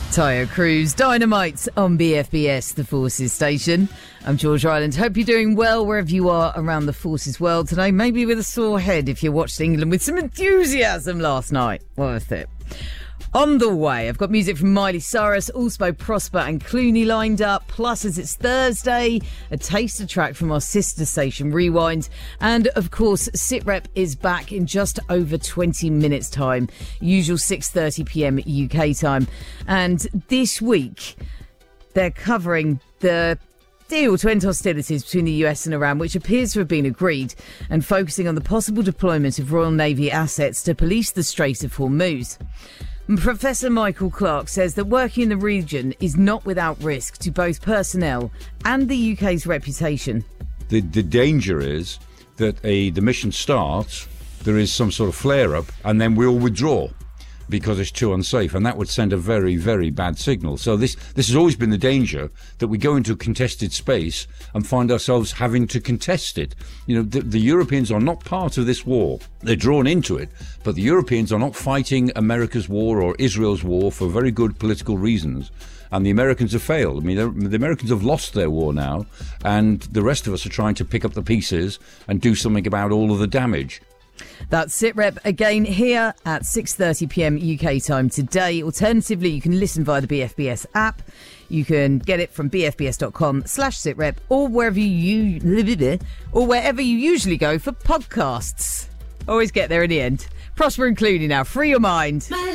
Tyre Cruise, Dynamite on BFBS, the Forces station. I'm George Ryland. Hope you're doing well wherever you are around the Forces world today. Maybe with a sore head if you watched England with some enthusiasm last night. Worth it. On the way, I've got music from Miley Cyrus, also Prosper and Clooney lined up. Plus, as it's Thursday, a taster track from our sister station, Rewind. And, of course, SitRep is back in just over 20 minutes' time. Usual 6:30pm UK time. And this week, they're covering the deal to end hostilities between the US and Iran, which appears to have been agreed, and focusing on the possible deployment of Royal Navy assets to police the Strait of Hormuz. Professor Michael Clark says that working in the region is not without risk to both personnel and the UK's reputation. The danger is that the mission starts, there is some sort of flare-up, and then we all withdraw because it's too unsafe, and that would send a very, very bad signal. So this has always been the danger, that we go into a contested space and find ourselves having to contest it. You know, the Europeans are not part of this war. They're drawn into it, but the Europeans are not fighting America's war or Israel's war for very good political reasons. And the Americans have failed. I mean, the Americans have lost their war now, and the rest of us are trying to pick up the pieces and do something about all of the damage. That's SitRep again here at 6:30pm UK time today. Alternatively, you can listen via the BFBS app. You can get it from bfbs.com/sitrep or wherever you usually go for podcasts. Always get there in the end. Prosper and Clooney now. Free your mind.